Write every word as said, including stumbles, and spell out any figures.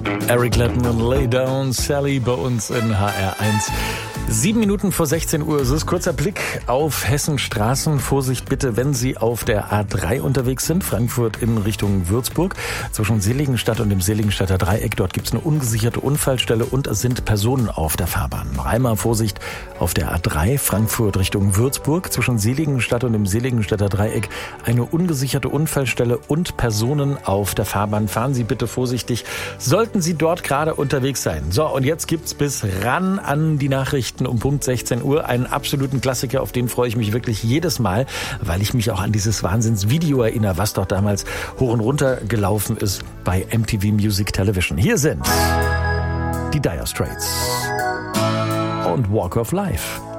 Eric Clapton und Lay Down Sally bei uns in H R eins. Sieben Minuten vor sechzehn Uhr ist es. Kurzer Blick auf Hessenstraßen. Vorsicht bitte, wenn Sie auf der A drei unterwegs sind. Frankfurt in Richtung Würzburg. Zwischen Seligenstadt und dem Seligenstadter Dreieck. Dort gibt es eine ungesicherte Unfallstelle und es sind Personen auf der Fahrbahn. Noch einmal Vorsicht auf der A drei. Frankfurt Richtung Würzburg. Zwischen Seligenstadt und dem Seligenstadter Dreieck. Eine ungesicherte Unfallstelle und Personen auf der Fahrbahn. Fahren Sie bitte vorsichtig. Sollten Sie dort gerade unterwegs sein. So, und jetzt gibt's bis ran an die Nachrichten um Punkt sechzehn Uhr einen absoluten Klassiker, auf den freue ich mich wirklich jedes Mal, weil ich mich auch an dieses Wahnsinnsvideo erinnere, was doch damals hoch und runter gelaufen ist bei M T V Music Television. Hier sind die Dire Straits und Walk of Life.